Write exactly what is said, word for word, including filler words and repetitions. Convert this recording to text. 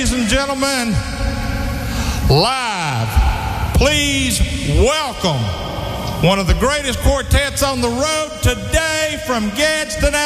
Ladies and gentlemen, live, please welcome one of the greatest quartets on the road today from Gadsden,